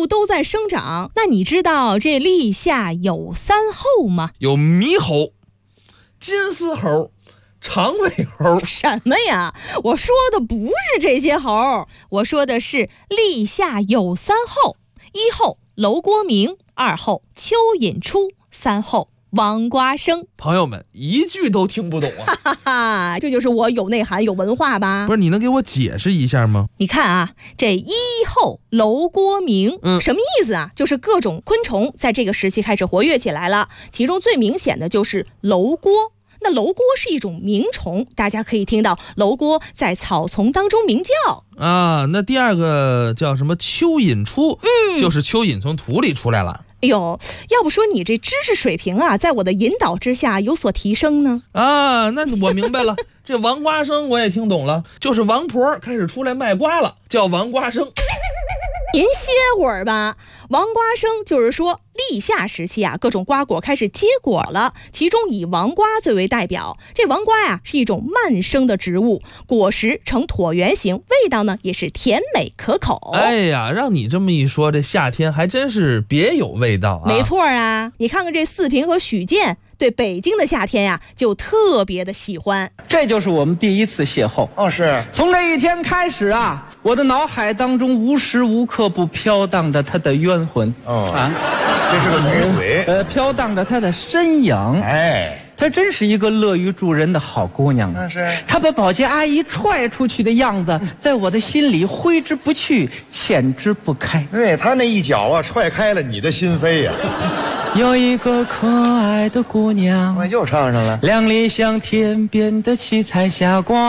物都在生长。那你知道这立夏有3候吗？ 有猕猴、金丝猴、长尾猴。 什么呀？我说的不是这些猴，我说的是立夏有3候：1候楼郭鸣，2候蚯蚓出，3候王瓜生。 朋友们一句都听不懂啊！ 哈哈，这就是我有内涵有文化吧？ 不是，你能给我解释一下吗？ 你看啊，这1候楼郭鸣，什么意思啊？就是各种昆虫在这个时期开始活跃起来了，其中最明显的就是楼郭。那楼郭是一种鸣虫，大家可以听到楼郭在草丛当中鸣叫啊。那第二个叫什么蚯蚓出，就是蚯蚓从土里出来了。 哎呦，要不说你这知识水平啊，在我的引导之下有所提升呢。 啊，那我明白了。这王瓜生我也听懂了，就是王婆开始出来卖瓜了，叫王瓜生。 您歇会儿吧，王瓜生就是说立夏时期啊，各种瓜果开始结果了，其中以王瓜最为代表。这王瓜呀是一种慢生的植物，果实呈椭圆形，味道呢也是甜美可口。 哎呀，让你这么一说，这夏天还真是别有味道啊！ 没错啊，你看看这四平和许健对北京的夏天呀就特别的喜欢。 这就是我们第一次邂逅。 哦，是。 从这一天开始啊，我的脑海当中无时无刻不飘荡着他的冤魂。 这是个女鬼。 飘荡着他的身影。 哎， 她真是一个乐于助人的好姑娘。 那是。 她把保洁阿姨踹出去的样子，在我的心里挥之不去，遣之不开。 对，她那一脚啊，踹开了你的心扉呀。 有一个可爱的姑娘， 又唱上了。 亮丽像天边的七彩霞光。